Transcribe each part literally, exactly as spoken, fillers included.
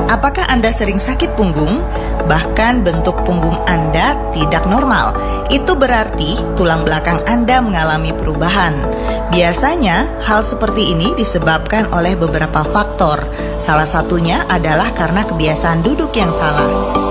Apakah Anda sering sakit punggung? Bahkan bentuk punggung Anda tidak normal. Itu berarti tulang belakang Anda mengalami perubahan. Biasanya, hal seperti ini disebabkan oleh beberapa faktor. Salah satunya adalah karena kebiasaan duduk yang salah.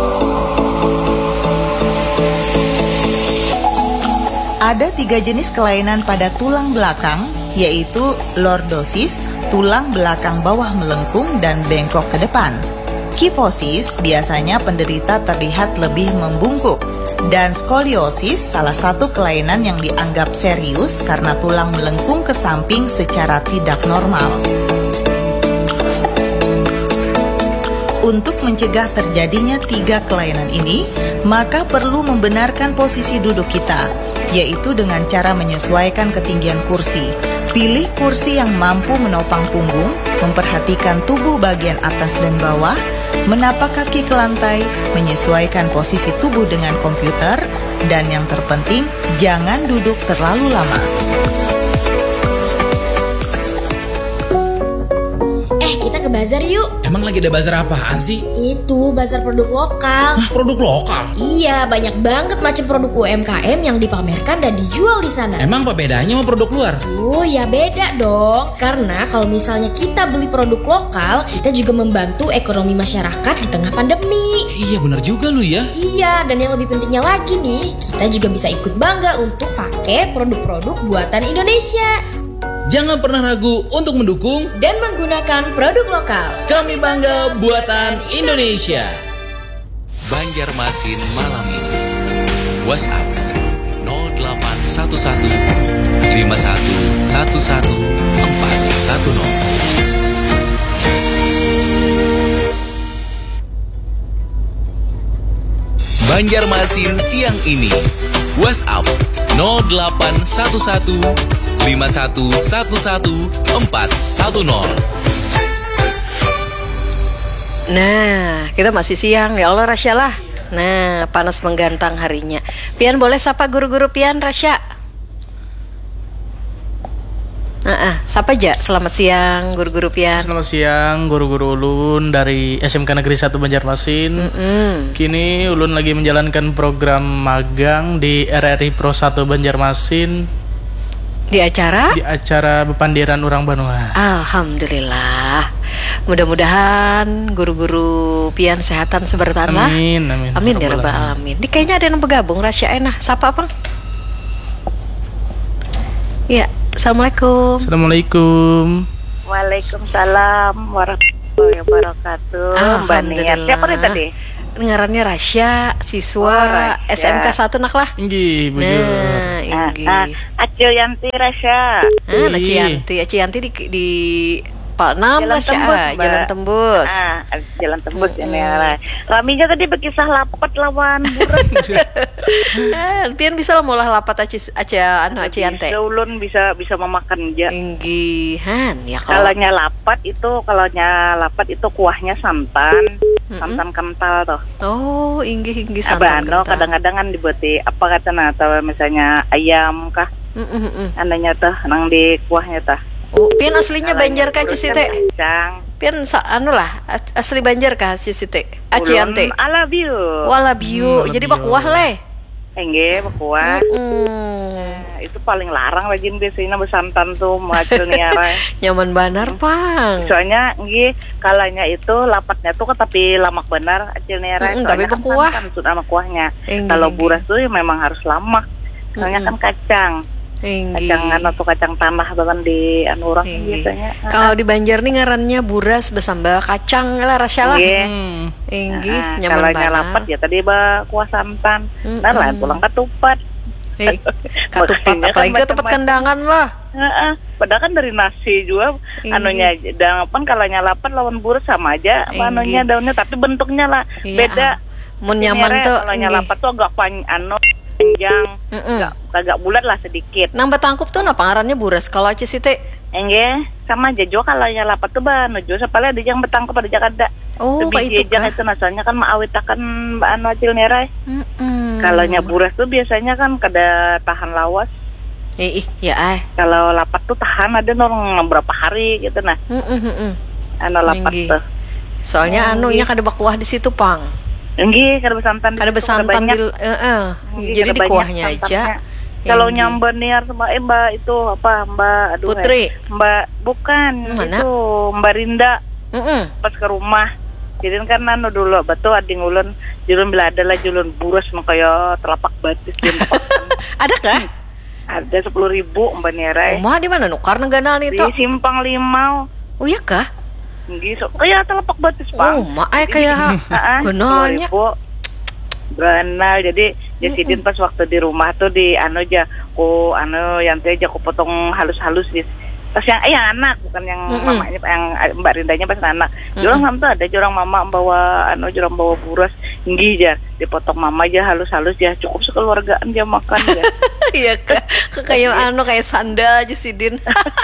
Ada tiga jenis kelainan pada tulang belakang, yaitu lordosis, tulang belakang bawah melengkung dan bengkok ke depan. Kifosis, biasanya penderita terlihat lebih membungkuk. Dan skoliosis, salah satu kelainan yang dianggap serius karena tulang melengkung ke samping secara tidak normal. Untuk mencegah terjadinya tiga kelainan ini, maka perlu membenarkan posisi duduk kita, yaitu dengan cara menyesuaikan ketinggian kursi. Pilih kursi yang mampu menopang punggung, memperhatikan tubuh bagian atas dan bawah, menapak kaki ke lantai, menyesuaikan posisi tubuh dengan komputer, dan yang terpenting, jangan duduk terlalu lama. Ke bazar yuk. Emang lagi ada bazar apaan sih? Itu bazar produk lokal. Hah, produk lokal? Iya, banyak banget macam produk U M K M yang dipamerkan dan dijual di sana. Emang apa bedanya sama produk luar? Oh ya beda dong. Karena kalau misalnya kita beli produk lokal, kita juga membantu ekonomi masyarakat di tengah pandemi. Iya benar juga lu ya. Iya, dan yang lebih pentingnya lagi nih, kita juga bisa ikut bangga untuk pakai produk-produk buatan Indonesia. Jangan pernah ragu untuk mendukung dan menggunakan produk lokal. Kami bangga buatan Indonesia. Banjarmasin malam ini. WhatsApp nol delapan satu satu lima satu satu satu empat satu nol. Banjarmasin siang ini. WhatsApp nol delapan satu satu lima satu satu satu empat satu nol. Nah, kita masih siang. Ya Allah, Rasya lah. Nah, panas menggantang harinya. Pian boleh sapa guru-guru Pian, Rasya? Nah, ah, sapa aja. Selamat siang guru-guru Pian. Selamat siang guru-guru Ulun dari S M K Negeri satu Banjarmasin. Mm-mm. Kini Ulun lagi menjalankan program magang di R R I Pro satu Banjarmasin. Di acara? Di acara Bepandiran Urang Banua. Alhamdulillah. Mudah-mudahan guru-guru Pian sehatan seberatan lah. Amin, amin. Amin ya rabbal alamin. Ini kayaknya ada yang bergabung, Rasya Enah. Sapa Bang? Ya, Assalamualaikum. Assalamualaikum. Waalaikumsalam warahmatullahi wabarakatuh. Mbak Niat. Siapa nih tadi? Ngarannya Rasya, siswa oh, Rasya. S M K satu nak lah. Inggih, bujur. Nah, inggih. Ah, ah, Acu Yanti Rasya. Ah, Acu Yanti, Acu Yanti di di Pak Nam Rasya, ah, Jalan Tembus. Ah, Jalan Tembus mm-hmm. ini ya. Raminya tadi berkisah lapat lawan buras. Eh, pian bisa lah mulah lapat aci aca anu Acu Yanti. Ulun bisa bisa memakan ja. Inggihan ya kalau. Kalaunya lapat itu kalaunya lapat itu kuahnya santan. Mm-hmm. Santan kental tuh. Oh, inggih inggih santan kental. Kadang-kadang kan dibuat apa kata nah atau misalnya ayam kah? Mm-mm. Ananya tuh nang di kuahnya tuh. Oh, pian aslinya Banjar kah Cici teh? Kacang. Pian anu lah asli Banjar kah Cici teh? Aci Yanti. Alabiu. Walabiu. Jadi bakuah leh. Enggak, bakuah. Mm-mm. Itu paling larang lagi biasanya bersantan tuh macam nih arah. Nyaman benar Pang. Soalnya nggih kalanya itu lapatnya tuh kan tapi lamak benar acil nih arah. Mm, tapi berkuah kan sudah sama kuahnya. Enggi, kalau enggi. buras tuh ya memang harus lamak. Soalnya Mm-mm. kan kacang. Enggi. Kacang anu tuh kacang tanah bahkan di anu orang biasanya. Kalau di Banjar nih ngarannya buras bersambal kacang lah Rasya lah. Hmm. Enggi, Nah, nyaman kalanya benar. lapat ya tadi bah kuah santan. Mm-mm. Nah lah pulang ketupat. Eh, katupat Makanya apalagi kan ketupat macam-macam. kendangan lah. Heeh, padahal kan dari nasi juga Inggi. anunya dan kan kalau nyalapan lawan buras sama aja Inggi. anunya daunnya tapi bentuknya lah Iya, beda. Mun nyaman tuh kalau nyalapan tuh agak pan anu panjang, Mm-mm. agak agak bulat lah sedikit. Nang betangkup tuh apa ngarannya buras kalau Aci Siti? Enggak, sama aja juga kalau nyalapan tuh bah nuju sepale ada yang betangkup ada yang ada. Oh, Pak itu Jangan kah? itu nasalnya kan maawitakan anu acil nerai. Mm-mm. Kalau buras tuh biasanya kan kada tahan lawas. Ih, ih, ya ah. Kalau lapat tuh tahan ada nong berapa hari gitu nah. Mm-mm-mm. Anu lapat Inggi. tuh. Soalnya Oh, anunya nggih. kada bakuah di situ, Pang. Nggih, kada besantan. Kada di situ, besantan banyak. di heeh. Nggih, Jadi kada di banyak kuahnya aja. santannya. Kalau Nggih. nyamber niar sama eh Mbak itu apa Mbak aduh Putri. eh, Mbak bukan Mana? itu Mbak Rinda Heeh. pas ke rumah. Jadi kan anu dulu betul ading ulun julun bila ada lah julun buras nu kaya telapak batis di Ada kah? ada sepuluh ribu Mbak Niarai. Rumah di mana nukar negana nih Di toh? Simpang Limau. Oh iya kah? Nggih, so, kaya telapak batis Pak. Oh, mak ay kayak kenalnya. Berenal jadi jasidin pas waktu di rumah tuh di anu aja ku anu yang teh aja ku potong halus-halus di pas yang eh yang anak bukan yang Mm-mm. mamanya yang Mbak Rindanya pas anak. Jorang mam tuh ada jorang mama bawa anu jorang bawa buras tinggi aja dipotong mama aja halus-halus ya cukup sekeluargaan dia makan ya. Iya kah? Kayak anu kayak sandal aja Sidin.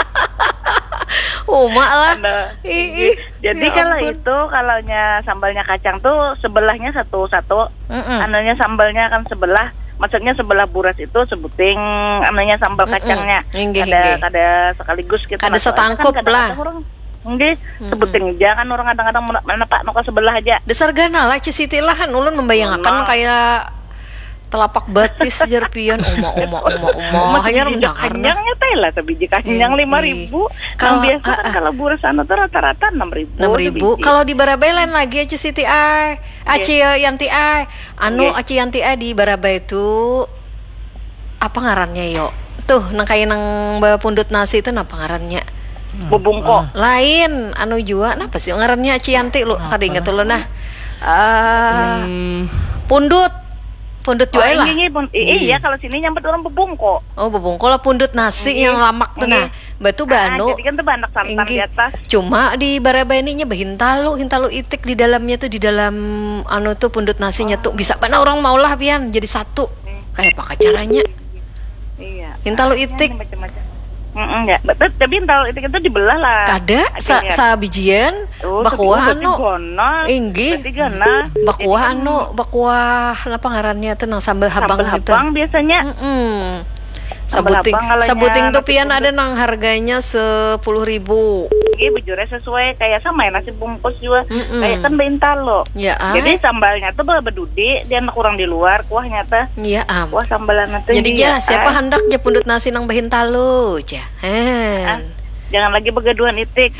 Oh, mak lah. Nah, Ih, ih. jadi Ya kalau ampun. itu kalaunya sambalnya kacang tuh sebelahnya satu-satu, Mm-mm. anunya sambalnya kan sebelah, maksudnya sebelah buras itu sebuting anunya sambal Mm-mm. kacangnya. Inggih, Ada inggih. ada sekaligus gitu. Kada Nah, soalnya setangkup kan kadang-kadang lah. Orang, enggak, sebuting aja kan orang kadang-kadang mana pak nuka sebelah aja. Dasar gana lah Cisiti lah kan ulun membayangkan Nah. kayak telapak batis jerpian oma oma oma oma hanya rendah karena Kanyangnya teh lah sebiji kanyang Ih, lima ih. ribu. Kalau- Kalau biasa kan ah, ah. kalau buras anu tuh rata-rata enam ribu. enam ribu. sebiji. Kalau di Barabai lain lagi Aci Siti ay, Aci Yanti ay, anu Iya. Aci Yanti ay di Barabai itu apa ngarannya yo? Tuh nang kayak nang bawa pundut nasi itu napa ngarannya? Bubungko. Lain anu jua napa sih ngarannya Aci Yanti lu kada inget lu nah. Ah, Hmm, pundut. Pundut Oh, jua lah. ini, ini, bun- i- iya kalau sini nyambet orang bubungko. Oh, bubungko lah pundut nasi Nggih. yang lamak tuh nah. Batu Ah, banu. jadi kan tuh banyak santan Inggih. di atas. Cuma di Barabai ininya bahintalu, hintalu itik di dalamnya tuh di dalam anu tuh pundut nasinya tuh bisa mana orang mau lah pian jadi satu. Kayak apa caranya? Iya. Hintalu Ah, itik. ini macam-macam. Mm ya, betul. Tapi hintalu itik itu dibelah lah. Kada sa, Akhirnya. sa bijian Oh, bakuah berarti anu. gonal. Inggih. Berarti gana. Bakuah Jadi kan anu, bakuah apa ngarannya tuh nang sambal habang sambal gitu. habang biasanya. Mm-mm. Sambal Sabuting, habang kalanya sabuting tuh nasi pian pundut. ada nang harganya sepuluh ribu. Iya, bujurnya sesuai kayak sama ya nasi bungkus juga. Mm-mm. Kayak kan bintalo. Ya, ah. Jadi sambalnya tuh berdudi, dia kurang di luar, kuahnya tuh. Iya am. Wah, sambalan itu. Jadi dia, ya siapa ah. hendak ja pundut nasi nang bahintalu ja. Ah, Hen. jangan lagi begaduhan itik.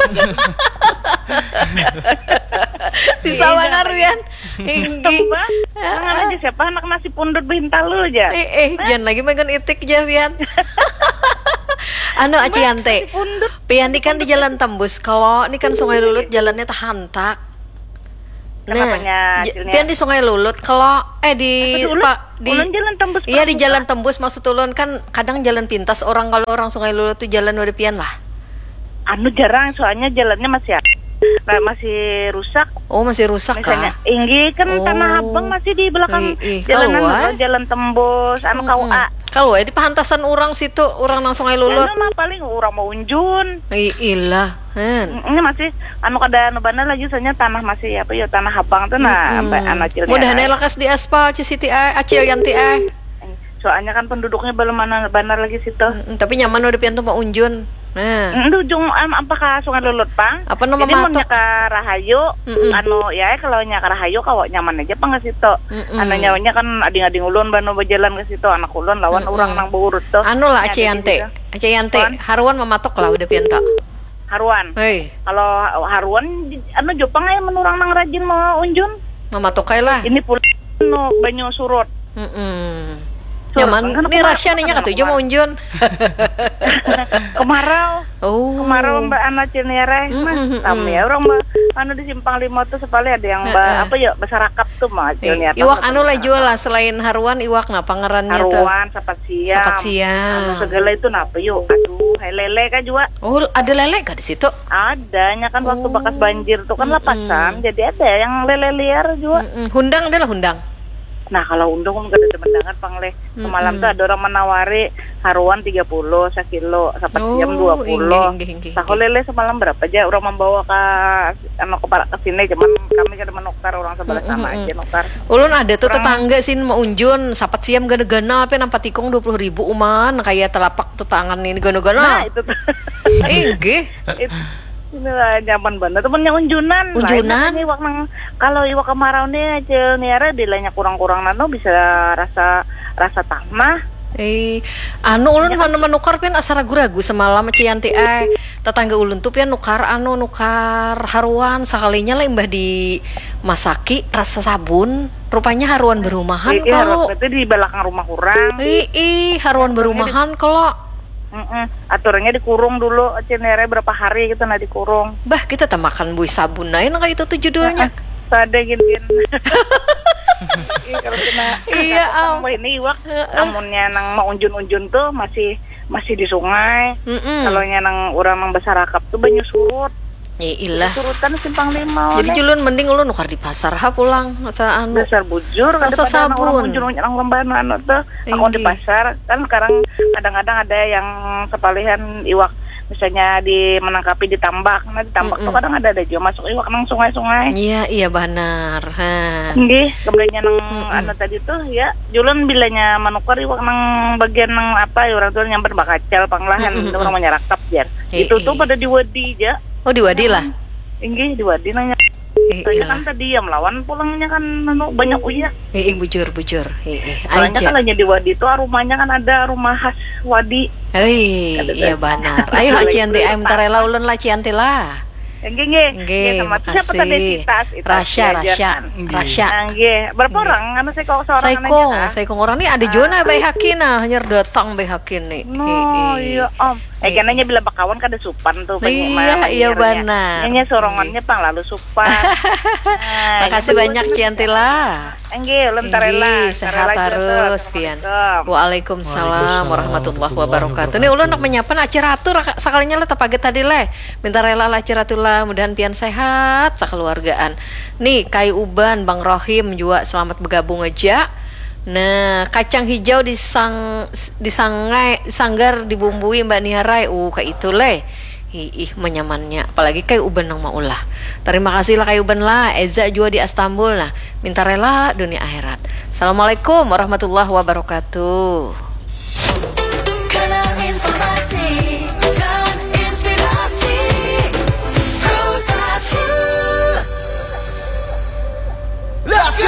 Bisa Iya, wanar jangan Rian. Inggi. Coba, jangan aja siapa anak nasi pundut behintalu aja. Eh eh jangan lagi megang itik ja Rian. Anu Aci Yante. Pundut. Pian ini kan di Jalan Tembus. Kalau ini kan Sungai Lulut jalannya tahantak. Kenapanya, j- hasilnya? pian di Sungai Lulut kalau eh di Apa tuh, Ulun? Pak di Ulun jalan tembus Iya di Pramuka. Jalan Tembus maksud ulun kan kadang jalan pintas orang kalau orang Sungai Lulut tuh jalan udah pian lah. Anu jarang soalnya jalannya masih nah, masih rusak. Oh masih rusak Misalnya, kah? Inggi kan Oh. Tanah Abang masih di belakang Ih, ih, jalanan keluar. anu, jalan tembus anu K U A. Kalau eh di pahantasan orang situ orang nang Sungai Lulut. Anu mah paling orang mau unjun. Ih, ilah, hen. Ini masih anu kada anu bener lagi soalnya tanah masih apa ya Tanah Abang tuh nah sampai anu acilnya. Mudah-mudahan lakas di aspal Cisiti ay, acil Yanti ay. Soalnya kan penduduknya belum mana benar lagi situ. Mm, Tapi nyaman udah pian tuh mau unjun. Nah, Itu ujung um, apakah Sungai Lulut Pang? Apa nama Jadi mau matok? ke Rahayu, Mm-mm. anu ya kalau nya ke Rahayu kau nyaman aja Pang ke situ. Mm-mm. Anu nyawanya kan ading-ading ulun banu berjalan ke situ anak ulun lawan orang nang beurut tuh. anu lah Nya Aci ada di Yante. situ. Aci Yante, Apaan? haruan mematok lah udah pian tak. Haruan. Hei, Kalau Haruan di- anu Jepang aya menurang nang rajin mau unjun. mematok kay lah. Ini pula anu banyu surut. Mm-mm. Surut, Nyaman, kan ini kemarau, rasya nih kan katuju kemarau. mau unjun. Kemarau. Oh. Kemarau Mbak Ana Cinere mah Mm-mm, tam ya orang Mbak anu di Simpang Lima tuh sekali ada yang Mbak Heeh. apa ya Besarakap tuh mah Eh, Cinere. iwak anu lah jual lah selain haruan iwak nah pangerannya tuh. Haruan, sapat siam. Sapat siam. Anu segala itu napa yuk? Aduh, hai lele kan juga Oh, ada lele gak di situ? ada. Nya kan waktu Oh. bekas banjir tuh kan lapasan, jadi ada yang lele liar juga. Mm-mm. Hundang adalah hundang. Nah kalau undang kan gak ada temendangan pangleh. Semalam tuh ada orang menawari haruan tiga puluh sekilo, sapat Oh, siam dua puluh. inggih, inggih, Tahu inggih. lele semalam berapa aja orang membawa ke anu ke ke sini cuman kami kada menukar orang sebelah sana aja nukar. Ulun ada tuh Orang- tetangga sin mau unjun sapat siam gana-gana apa nampak tikung dua puluh ribu uman kayak telapak tuh tangan ini Nah gana-gana. itu tuh. Inggih. It- Ini lah nyaman banget. Temennya unjunan. Unjunan? Ini iwak nang kalau iwak kemarau nih aja niara dilanya kurang-kurang nano bisa rasa rasa tanah. Eh, anu ulun mana menukar pian asa ragu-ragu semalam Cianti eh tetangga ulun tuh pian nukar anu nukar haruan sekalinya lah imbah di masaki rasa sabun rupanya haruan berumahan Iya, kalau itu di belakang rumah kurang. ih ih haruan berumahan kalau Mm-mm. Aturannya dikurung dulu cenere berapa hari gitu nah dikurung. bah kita tak makan buih sabun lain kayak itu tuh judulnya. Ada gini-gini. Kalau kena Iya, am. ini iwak namunnya nang mau unjun-unjun tuh masih masih di sungai. Mm-mm. Kalau nya nang orang nang besar akap tuh banyak surut. Ya ilah. Surutan simpang lima. Jadi julun mending ulun nukar di pasar ha pulang masa anu. Dasar bujur Rasa sabun. Orang unjun orang lembana anu tuh aku di Tinggi. pasar kan sekarang kadang-kadang ada yang sepalihan iwak misalnya di menangkapi di tambak. Nah di tambak tuh Mm-mm. kadang ada ada juga masuk iwak nang sungai-sungai. Iya iya benar. Ha. Nggih, kemudian nang anu tadi tuh ya, julun bilanya manukar iwak nang bagian nang apa ya orang tuh nyamper bakacal panglahan Mm-mm. itu orang menyarakap jar. Eh, Itu tuh eh. pada di wadi ja. Oh di wadi lah. Nggih, di wadi nanya. Eh, Saya ilah. kan tadi ya melawan pulangnya kan anu banyak uya. Eh, eh, bujur bujur. Eh, eh. Soalnya Aja. kan hanya di wadi itu aromanya kan ada rumah khas wadi. Eh, iya benar. Ayo Hak Cianti, ayo bentar rela ulun lah Cianti lah. Nggih nggih. Nggih, Sama siapa tadi makasih. Sitas? Itas Rasya, diajar Rasya, kan. Rasya. Nah, nggih. Berapa Nggih. orang? Anu saya kok seorang Saikong, aja, ah? saikong orang nih ada juga na bayi hakin nah, nyer datang bayi hakin nih. No, Eh, eh. iya om. Eh, karena nya bila bakawan kada supan tuh. Iya, iya benar. Nyanyi sorongannya pang lalu supan. Nah, Makasih yang banyak kedua, Cianti lah. Enggih, ulun tarela. Nggih, sehat terus pian. Waalaikumsalam warahmatullahi wabarakatuh. Nih ulun nak menyiapkan acara atur sakalinya lah tapaget tadi leh. Minta rela lah acara lah, mudahan pian sehat sakeluargaan. Nih kayu uban Bang Rohim juga selamat bergabung aja. Nah, kacang hijau disang disangai sanggar dibumbui Mbak Niharai. Uh, kayak itu leh. Ih, ih menyamannya apalagi kayak uban nang maulah. Terima kasih lah kayak uban lah. Eza juga di Istanbul nah. Minta rela dunia akhirat. Assalamualaikum warahmatullahi wabarakatuh.